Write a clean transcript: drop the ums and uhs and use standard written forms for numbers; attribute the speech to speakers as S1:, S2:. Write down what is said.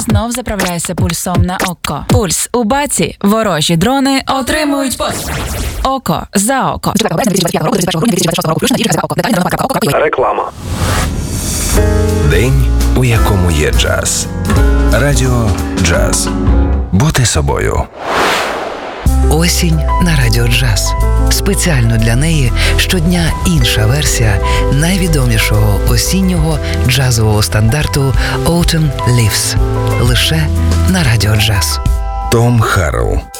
S1: Знов заправляйся пульсом на око. Пульс у баці. Ворожі дрони отримують око за око.
S2: Реклама.
S3: День, у якому є джаз. Радіо Джаз. Бути собою.
S4: Осінь на Радіо Джаз. Спеціально для неї щодня інша версія найвідомішого осіннього джазового стандарту Autumn Leaves. Лише на Радіо Джаз.
S3: Том Харрелл.